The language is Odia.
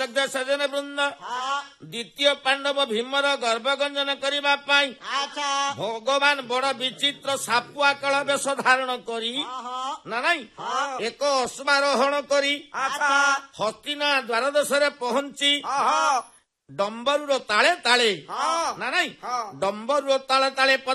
ମଧ୍ୟ ସଜନ ବୃନ୍ଦ ଦ୍ୱିତୀୟ ପାଣ୍ଡବ ଭୀମର ଗର୍ଭଗଞ୍ଜନ କରିବା ପାଇଁ ଭଗବାନ ବଡ ବିଚିତ୍ର ସାପୁଆ କାଳ ବେଶ ଧାରଣ କରି ନା ନାଇଁ ଏକ ଅଶ୍ୱାରୋହଣ କରି ହସ୍ତିନା ଦ୍ୱାରଦେଶରେ ପହଞ୍ଚି ଡମ୍ବରୁର ତାଳେ ତାଳେ ନା ନାଇଁ ଡମ୍ବରୁର ତାଳେ ତାଳେ